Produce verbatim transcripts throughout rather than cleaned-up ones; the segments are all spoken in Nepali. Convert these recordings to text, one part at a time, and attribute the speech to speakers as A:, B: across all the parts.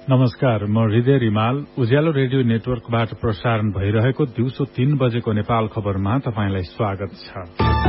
A: नमस्कार, म हृदय रिमाल। उज्यालो रेडियो नेटवर्कबाट प्रसारण भइरहेको दिउँसो तीन बजेको नेपाल खबरमा तपाईंलाई स्वागत छ।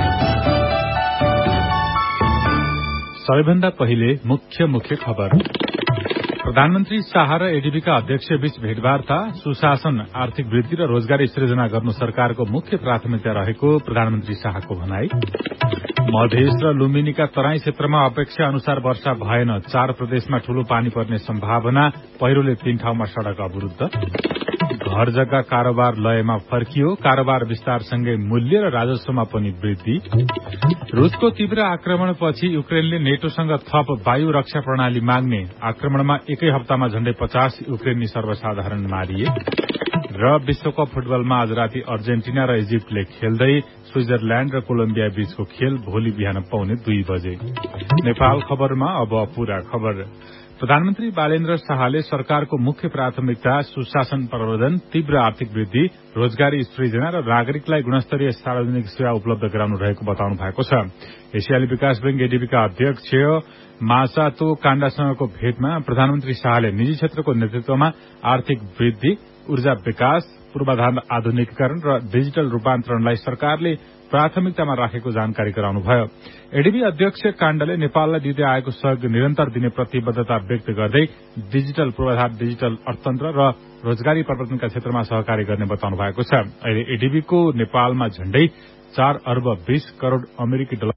A: सबैभन्दा पहिले मुख्य मुख्य खबर। प्रधानमन्त्री शाह र एडीबीका अध्यक्ष बीच भेटवार्ता, सुशासन, आर्थिक वृद्धि र रोजगारी सृजना गर्नु सरकारको मुख्य प्राथमिकता रहेको प्रधानमन्त्री शाहको भनाई। मधेस र लुम्बिनीका तराई क्षेत्रमा अपेक्षा अनुसार वर्षा भएन, चार प्रदेशमा ठूलो पानी पर्ने सम्भावना, पहिरोले तीन ठाउँमा सड़क अवरुद्ध। घर जग्गा कारोबार लयमा फर्कियो, कारोबार विस्तारसँगै मूल्य र राजस्वमा पनि वृद्धि। रूसको तीव्र आक्रमणपछि युक्रेनले नेटोसँग थप वायु रक्षा प्रणाली माग्ने, आक्रमणमा एकै हप्तामा झण्डै पचास युक्रेनी सर्वसाधारण मारिए। र विश्वकप फुटबलमा आज राति अर्जेन्टिना र इजिप्टले खेल्दै, स्विजरल्याण्ड र कोलम्बिया बीचको खेल भोलि बिहान पाउने दुई बजे। नेपाल खबरमा अब पूरा खबर। प्रधानमन्त्री बालेन्द्र शाहले सरकारको मुख्य प्राथमिकता सुशासन प्रवर्धन, तीव्र आर्थिक वृद्धि, रोजगारी सृजना र नागरिकलाई गुणस्तरीय सार्वजनिक सेवा उपलब्ध गराउनु रहेको बताउनु भएको छ। एसियाली विकास बैंक एडीबीका अध्यक्ष मासातो काण्डासँगको भेटमा प्रधानमन्त्री शाहले निजी क्षेत्रको नेतृत्वमा आर्थिक वृद्धि, ऊर्जा विकास, पूर्वाधार आधुनिकीकरण र डिजिटल रूपान्तरणलाई सरकारले प्राथमिकतामा राखेको जानकारी गराउनुभयो। एडीबी अध्यक्ष काण्डले नेपाललाई दिँदै आएको सहयोग निरन्तर दिने प्रतिबद्धता व्यक्त गर्दै डिजिटल पूर्वाधार, डिजिटल अर्थतन्त्र र रोजगारी प्रवर्तनका क्षेत्रमा सहकारी गर्ने बताउनु भएको छ। अहिले एडीबीको नेपालमा झण्डै चार अर्ब बीस करोड़ अमेरिकी डलर